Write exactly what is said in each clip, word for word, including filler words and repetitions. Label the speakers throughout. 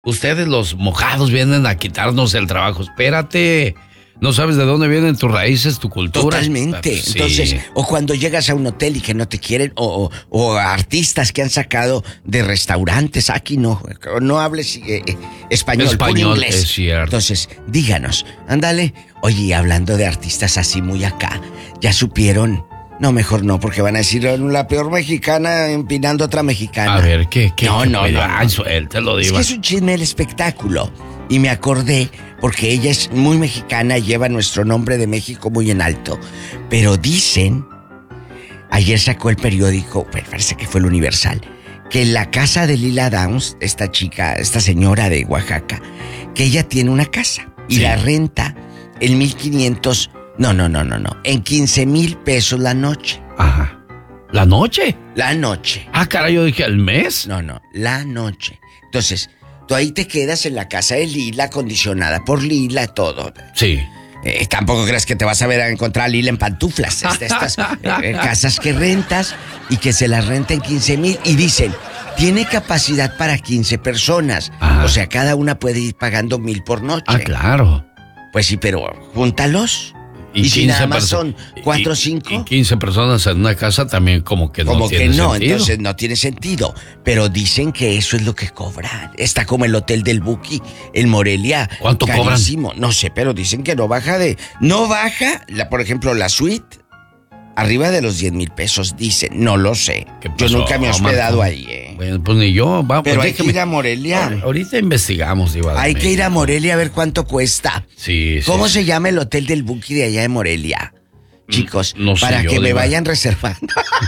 Speaker 1: Ustedes los mojados vienen a quitarnos el trabajo. Espérate, no sabes de dónde vienen tus raíces, tu cultura.
Speaker 2: Totalmente. Sí. Entonces, o cuando llegas a un hotel y que no te quieren, o, o, o artistas que han sacado de restaurantes, aquí no, no hables eh, español,
Speaker 1: español,
Speaker 2: inglés.
Speaker 1: Es cierto.
Speaker 2: Entonces, díganos, ándale. Oye, hablando de artistas así muy acá, ¿ya supieron? No, mejor no, porque van a decir la peor mexicana empinando a otra mexicana.
Speaker 1: A ver, ¿qué? qué
Speaker 2: no,
Speaker 1: qué
Speaker 2: no, no, no.
Speaker 1: Ay, suéltalo, diva.
Speaker 2: Es que es un chisme del espectáculo. Y me acordé, porque ella es muy mexicana, lleva nuestro nombre de México muy en alto. Pero dicen, ayer sacó el periódico, parece que fue el Universal, que en la casa de Lila Downs, esta chica, esta señora de Oaxaca, que ella tiene una casa y
Speaker 1: sí.
Speaker 2: la renta en mil quinientos... No, no, no, no, no. En quince mil pesos la noche.
Speaker 1: Ajá. ¿La noche?
Speaker 2: La noche.
Speaker 1: Ah, caray, yo dije, ¿al mes?
Speaker 2: No, no, la noche. Entonces, tú ahí te quedas en la casa de Lila, acondicionada por Lila, todo.
Speaker 1: Sí.
Speaker 2: Eh, tampoco creas que te vas a ver a encontrar a Lila en pantuflas. Est- Estas eh, casas que rentas y que se las renta en quince mil. Y dicen, tiene capacidad para quince personas. Ajá. O sea, cada una puede ir pagando mil por noche.
Speaker 1: Ah, claro.
Speaker 2: Pues sí, pero júntalos.
Speaker 1: Y,
Speaker 2: y si nada más son cuatro o cinco.
Speaker 1: Y quince personas en una casa también como que no
Speaker 2: como
Speaker 1: tiene
Speaker 2: que no,
Speaker 1: sentido.
Speaker 2: Entonces no tiene sentido. Pero dicen que eso es lo que cobran. Está como el hotel del Buki en Morelia.
Speaker 1: ¿Cuánto
Speaker 2: carísimo.
Speaker 1: cobran?
Speaker 2: No sé, pero dicen que no baja de... No baja, la, por ejemplo, la suite, arriba de los diez mil pesos, dicen. No lo sé. Yo nunca me he hospedado
Speaker 1: Marco?
Speaker 2: ahí, ¿eh?
Speaker 1: Bueno, pues ni yo. Va,
Speaker 2: pero
Speaker 1: pues
Speaker 2: hay que ir a Morelia.
Speaker 1: Ahorita investigamos, Diva.
Speaker 2: Hay que ir a Morelia a ver cuánto cuesta.
Speaker 1: Sí, sí.
Speaker 2: ¿Cómo sí. se llama el hotel del Buki de allá de Morelia? Chicos,
Speaker 1: no sé
Speaker 2: para
Speaker 1: yo,
Speaker 2: que me
Speaker 1: Diva.
Speaker 2: vayan reservando.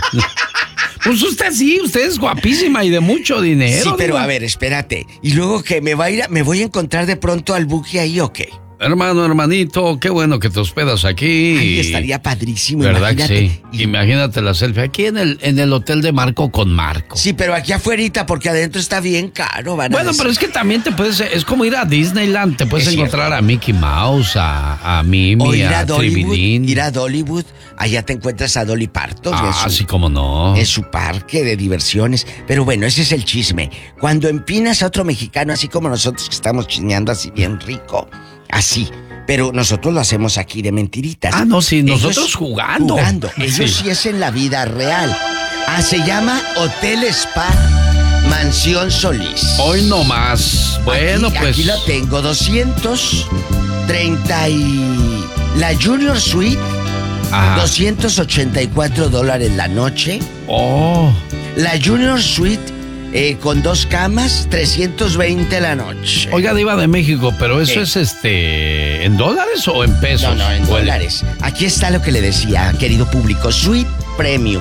Speaker 1: Pues usted sí, usted es guapísima y de mucho dinero.
Speaker 2: Sí, pero
Speaker 1: Diva.
Speaker 2: a ver, espérate. Y luego que me va a ir a, me voy a encontrar de pronto al Buki ahí, ¿o qué?
Speaker 1: Hermano, hermanito, qué bueno que te hospedas aquí.
Speaker 2: Ay, estaría padrísimo,
Speaker 1: ¿verdad
Speaker 2: imagínate.
Speaker 1: que sí? Imagínate la selfie aquí en el, en el hotel de Marco con Marco.
Speaker 2: Sí, pero aquí afuerita, porque adentro está bien caro, van a
Speaker 1: Bueno,
Speaker 2: decir.
Speaker 1: pero es que también te puedes, es como ir a Disneyland, te puedes
Speaker 2: Es
Speaker 1: encontrar
Speaker 2: cierto.
Speaker 1: a Mickey Mouse, a, a Mimi,
Speaker 2: O ir a,
Speaker 1: a
Speaker 2: Dollywood,
Speaker 1: Tribilín.
Speaker 2: ir a Dollywood, allá te encuentras a Dolly Parton.
Speaker 1: Ah,
Speaker 2: en su,
Speaker 1: sí, como no.
Speaker 2: En su parque de diversiones. Pero bueno, ese es el chisme. Cuando empinas a otro mexicano, así como nosotros que estamos chismeando así bien rico, así. Pero nosotros lo hacemos aquí de mentiritas.
Speaker 1: Ah, no, sí, nosotros
Speaker 2: Ellos
Speaker 1: jugando.
Speaker 2: Jugando. Ellos
Speaker 1: Sí.
Speaker 2: sí es en la vida real. Ah, se llama Hotel Spa Mansión Solís.
Speaker 1: Hoy no más. Bueno,
Speaker 2: aquí,
Speaker 1: pues.
Speaker 2: Aquí la tengo, doscientos treinta y... La Junior Suite,
Speaker 1: Ajá.
Speaker 2: doscientos ochenta y cuatro dólares la noche.
Speaker 1: Oh.
Speaker 2: La Junior Suite eh, con dos camas, trescientos veinte la noche.
Speaker 1: Oiga, Diva de México, pero eso
Speaker 2: ¿Qué?
Speaker 1: es este. ¿En dólares o en pesos?
Speaker 2: No, no, en
Speaker 1: ¿O el-
Speaker 2: dólares. Aquí está lo que le decía, querido público. Suite Premium.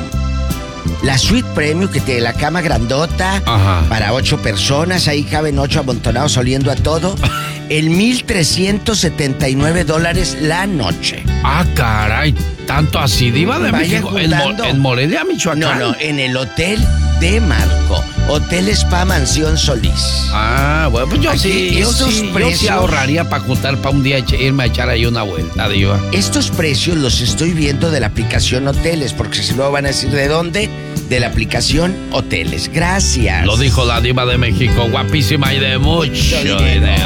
Speaker 2: La Suite Premium, que tiene la cama grandota,
Speaker 1: Ajá.
Speaker 2: para ocho personas, ahí caben ocho amontonados oliendo a todo, en mil trescientos setenta y nueve dólares la noche.
Speaker 1: Ah, caray, tanto así, Diva de
Speaker 2: Vayan
Speaker 1: México. En, Mo-
Speaker 2: juntando.
Speaker 1: en Morelia, Michoacán.
Speaker 2: No, no, en el Hotel de Marco, Hotel Spa Mansión Solís.
Speaker 1: Ah, bueno, pues yo
Speaker 2: Aquí
Speaker 1: sí, yo
Speaker 2: estos
Speaker 1: sí, yo sí
Speaker 2: precios-
Speaker 1: ahorraría para juntar para un día eche- irme a echar ahí una vuelta, Diva.
Speaker 2: Estos precios los estoy viendo de la aplicación Hoteles, porque si luego van a decir de dónde, de la aplicación Hoteles. Gracias.
Speaker 1: Lo dijo la Diva de México, guapísima y de mucho
Speaker 2: dinero.
Speaker 1: dinero.